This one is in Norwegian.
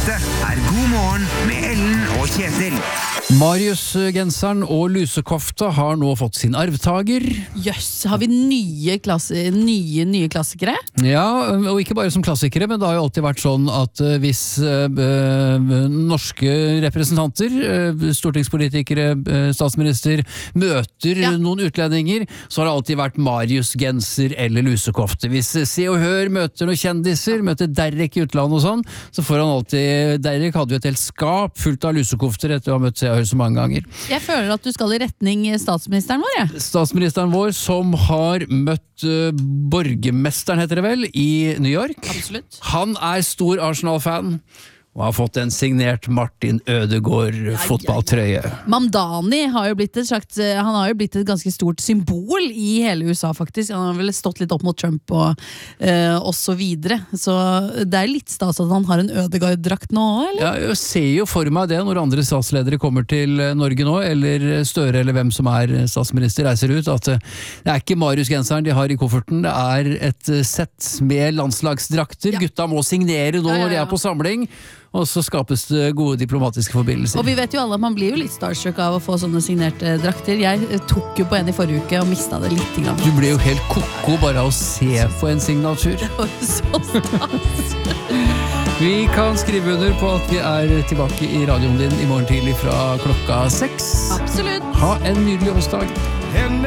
Dette God morgen med Ellen og Kjetil. Marius-genseren og lusekofta har nå fått sin arvtager. Jøss, har vi nye klassikere? Ja, og ikke bare som klassikere, men det har jo alltid vært sånn at hvis norske representanter, stortingspolitikere, statsminister, møter noen utlendinger, så har det alltid vært Marius-genser eller lusekofte. Hvis Se og Hør møter noen kjendiser, møter Derek i utlandet og sånn, så får han alltid, Derek hadde jo et helt skap fullt av lusekofter etter å ha møtt Se og Hør så mange ganger. Jeg føler at du skal i retning statsministeren vår, ja. Statsministeren vår som har møtt borgermesteren, heter det vel, i New York. Absolutt. Han stor Arsenal-fan og har fått en signert Martin Ødegaard fotballtrøye. Mamdani har jo blitt et ganske stort symbol i hele USA, faktisk. Han har vel stått litt opp mot Trump og så videre. Så det litt stas at han har en Ødegaard-drakt nå, eller? Ja, jeg ser jo for meg det når andre statsledere kommer til Norge nå, eller Støre, eller hvem som statsminister, reiser ut, at det ikke Marius-genseren de har i kofferten, det et sett med landslagsdrakter. Ja. Gutta må signere nå når de på samling, og så skapes det gode diplomatiske forbindelser. Og vi vet jo alle at man blir jo litt starstruck av å få sånne signerte drakter. Jeg tok jo på en i forrige uke og mistet det litt. Du ble jo helt koko bare av å se på en signatur. Det var så stas. Vi kan skrive under på at vi tilbake i radioen din i morgen tidlig fra klokka 6. Absolutt. Ha en nydelig onsdag.